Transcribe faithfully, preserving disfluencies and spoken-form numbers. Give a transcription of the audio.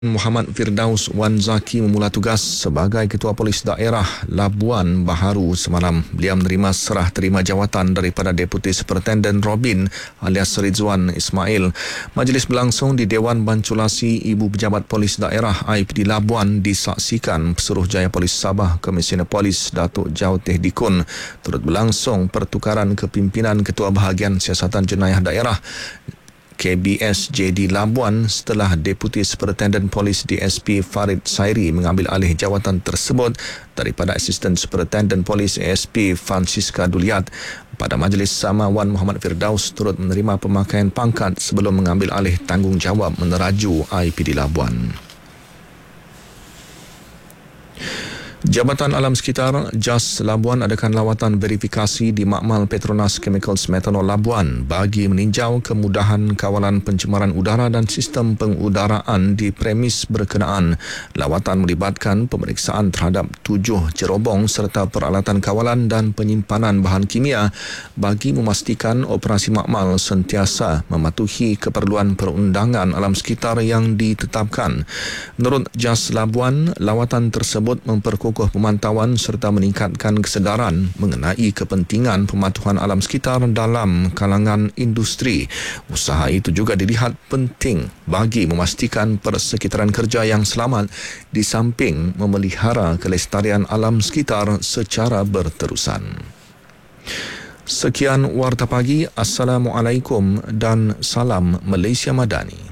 Muhammad Firdaus Wan Zaki memula tugas sebagai Ketua Polis Daerah Labuan Baharu semalam. Beliau menerima serah terima jawatan daripada Deputi Superintendent Robin alias Rizwan Ismail. Majlis berlangsung di Dewan Banculasi Ibu Pejabat Polis Daerah I P D Labuan disaksikan Pesuruhjaya Polis Sabah Komisioner Polis Datuk Jau Teh Dikun. Turut berlangsung pertukaran kepimpinan Ketua Bahagian Siasatan Jenayah Daerah K B S J D Labuan setelah Deputi Superintendent Polis D S P Farid Sairi mengambil alih jawatan tersebut daripada Asisten Superintendent Polis A S P Francisca Duliat. Pada majlis sama, Wan Muhammad Firdaus turut menerima pemakaian pangkat sebelum mengambil alih tanggungjawab meneraju I P D Labuan. Jabatan Alam Sekitar J A S Labuan adakan lawatan verifikasi di Makmal Petronas Chemicals Methanol Labuan bagi meninjau kemudahan kawalan pencemaran udara dan sistem pengudaraan di premis berkenaan. Lawatan melibatkan pemeriksaan terhadap tujuh cerobong serta peralatan kawalan dan penyimpanan bahan kimia bagi memastikan operasi Makmal sentiasa mematuhi keperluan perundangan alam sekitar yang ditetapkan. Menurut J A S Labuan, lawatan tersebut memperkukuh pemantauan serta meningkatkan kesedaran mengenai kepentingan pematuhan alam sekitar dalam kalangan industri. Usaha itu juga dilihat penting bagi memastikan persekitaran kerja yang selamat di samping memelihara kelestarian alam sekitar secara berterusan. Sekian Warta Pagi. Assalamualaikum dan salam Malaysia Madani.